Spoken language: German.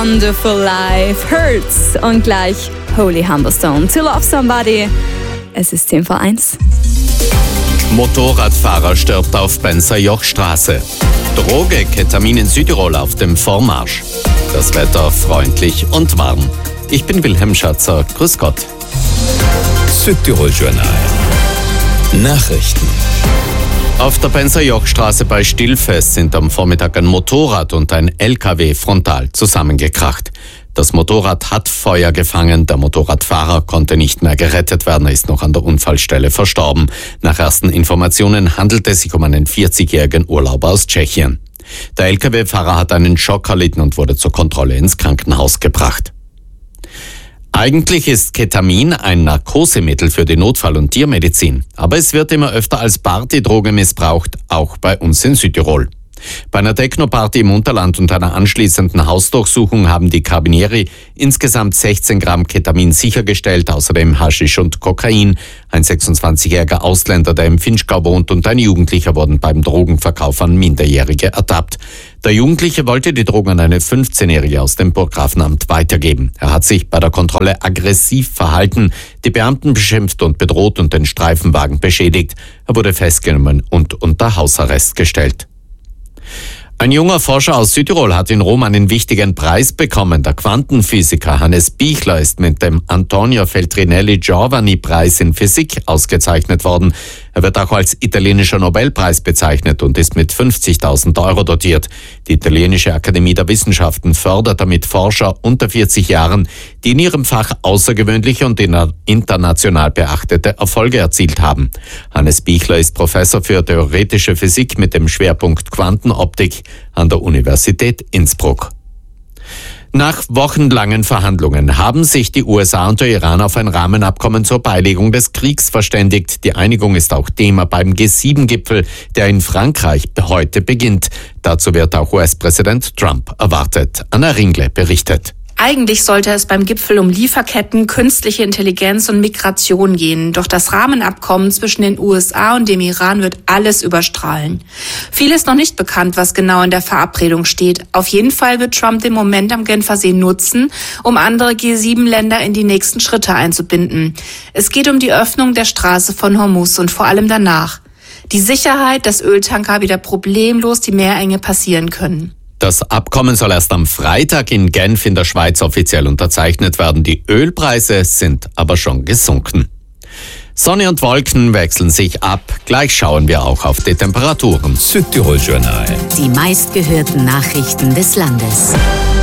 Wonderful Life, Hurts und gleich Holy Humberstone, To Love Somebody. Es ist 10:01. Motorradfahrer stirbt auf Benser-Joch-Straße. Droge Ketamin in Südtirol auf dem Vormarsch. Das Wetter freundlich und warm. Ich bin Wilhelm Schatzer. Grüß Gott. Südtirol-Journal. Nachrichten. Auf der Benser-Joch-Straße bei Stillfest sind am Vormittag ein Motorrad und ein LKW frontal zusammengekracht. Das Motorrad hat Feuer gefangen, der Motorradfahrer konnte nicht mehr gerettet werden, er ist noch an der Unfallstelle verstorben. Nach ersten Informationen handelt es sich um einen 40-jährigen Urlauber aus Tschechien. Der LKW-Fahrer hat einen Schock erlitten und wurde zur Kontrolle ins Krankenhaus gebracht. Eigentlich ist Ketamin ein Narkosemittel für die Notfall- und Tiermedizin. Aber es wird immer öfter als Partydroge missbraucht, auch bei uns in Südtirol. Bei einer Techno-Party im Unterland und einer anschließenden Hausdurchsuchung haben die Carabinieri insgesamt 16 Gramm Ketamin sichergestellt, außerdem Haschisch und Kokain. Ein 26-jähriger Ausländer, der im Vinschgau wohnt, und ein Jugendlicher wurden beim Drogenverkauf an Minderjährige ertappt. Der Jugendliche wollte die Drogen an eine 15-Jährige aus dem Burggrafenamt weitergeben. Er hat sich bei der Kontrolle aggressiv verhalten, die Beamten beschimpft und bedroht und den Streifenwagen beschädigt. Er wurde festgenommen und unter Hausarrest gestellt. Ein junger Forscher aus Südtirol hat in Rom einen wichtigen Preis bekommen. Der Quantenphysiker Hannes Bichler ist mit dem Antonio Feltrinelli-Giovanni-Preis in Physik ausgezeichnet worden. Er wird auch als italienischer Nobelpreis bezeichnet und ist mit 50.000 € dotiert. Die italienische Akademie der Wissenschaften fördert damit Forscher unter 40 Jahren, die in ihrem Fach außergewöhnliche und international beachtete Erfolge erzielt haben. Hannes Bichler ist Professor für theoretische Physik mit dem Schwerpunkt Quantenoptik an der Universität Innsbruck. Nach wochenlangen Verhandlungen haben sich die USA und der Iran auf ein Rahmenabkommen zur Beilegung des Kriegs verständigt. Die Einigung ist auch Thema beim G7-Gipfel, der in Frankreich heute beginnt. Dazu wird auch US-Präsident Trump erwartet. Anna Ringle berichtet. Eigentlich sollte es beim Gipfel um Lieferketten, künstliche Intelligenz und Migration gehen. Doch das Rahmenabkommen zwischen den USA und dem Iran wird alles überstrahlen. Viel ist noch nicht bekannt, was genau in der Verabredung steht. Auf jeden Fall wird Trump den Moment am Genfersee nutzen, um andere G7-Länder in die nächsten Schritte einzubinden. Es geht um die Öffnung der Straße von Hormuz und vor allem danach. Die Sicherheit, dass Öltanker wieder problemlos die Meerenge passieren können. Das Abkommen soll erst am Freitag in Genf in der Schweiz offiziell unterzeichnet werden. Die Ölpreise sind aber schon gesunken. Sonne und Wolken wechseln sich ab. Gleich schauen wir auch auf die Temperaturen. Südtirol-Journal. Die meistgehörten Nachrichten des Landes.